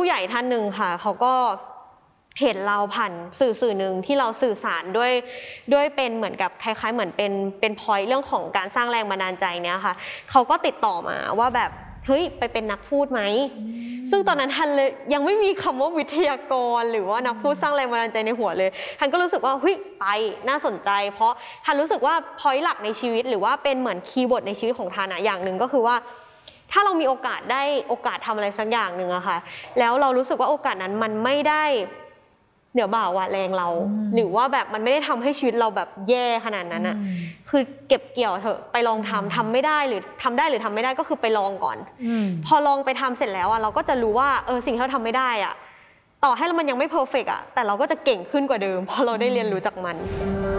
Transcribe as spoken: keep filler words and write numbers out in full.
ผู้ใหญ่ท่านหนึ่งค่ะเขาก็เห็นเราผ่านสื่อสื่อหนึ่งที่เราสื่อสารด้วยด้วยเป็นเหมือนกับคล้ายๆเหมือนเป็นเป็นพอยต์เรื่องของการสร้างแรงบันดาลใจเนี้ยค่ะเขาก็ติดต่อมาว่าแบบเฮ้ยไปเป็นนักพูดไหมซึ่งตอนนั้นทันเลยยังไม่มีคำว่าวิทยากรหรือว่านักพูดสร้างแรงบันดาลใจในหัวเลยทันก็รู้สึกว่าเฮ้ยไปน่าสนใจเพราะทันรู้สึกว่าพอยต์หลักในชีวิตหรือว่าเป็นเหมือนคีย์เวิร์ดในชีวิตของทันอะอย่างหนึ่งก็คือว่าถ้าเรามีโอกาสได้โอกาสทำอะไรสักอย่างหนึ่งอะค่ะแล้วเรารู้สึกว่าโอกาสนั้นมันไม่ได้เดี๋ยวบ่าวะแรงเราหรือว่าแบบมันไม่ได้ทำให้ชีวิตเราแบบแย่ขนาดนั้นอะคือเก็บเกี่ยวเถอะไปลองทำทำไม่ได้หรือทำได้หรือทำไม่ได้ก็คือไปลองก่อนพอลองไปทำเสร็จแล้วอะเราก็จะรู้ว่าเออสิ่งที่เราทำไม่ได้อะต่อให้มันยังไม่เพอร์เฟกต์อะแต่เราก็จะเก่งขึ้นกว่าเดิมเพราะเราได้เรียนรู้จากมัน